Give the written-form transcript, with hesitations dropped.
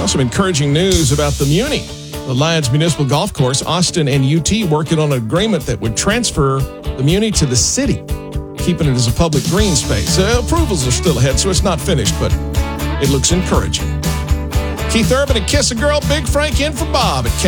Well, some encouraging news about the Muni. The Lions Municipal Golf Course, Austin and UT working on an agreement that would transfer the Muni to the city, keeping it as a public green space. Approvals are still ahead, so it's not finished, but it looks encouraging. Keith Urban and Kiss a Girl, Big Frank in for Bob at